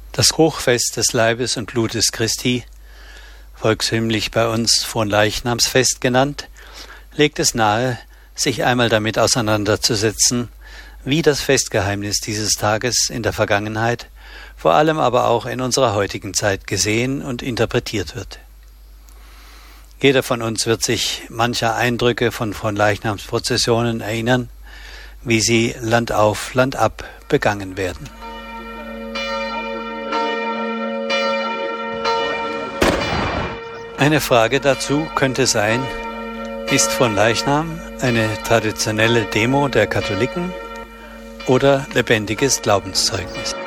Das Hochfest des Leibes und Blutes Christi, volkshymnlich bei uns Fronleichnamsfest genannt, legt es nahe, sich einmal damit auseinanderzusetzen, wie das Festgeheimnis dieses Tages in der Vergangenheit, vor allem aber auch in unserer heutigen Zeit gesehen und interpretiert wird. Jeder von uns wird sich mancher Eindrücke von Fronleichnamsprozessionen erinnern, wie sie Land auf, Land ab begangen werden. Eine Frage dazu könnte sein: Ist Fronleichnam eine traditionelle Demo der Katholiken oder lebendiges Glaubenszeugnis?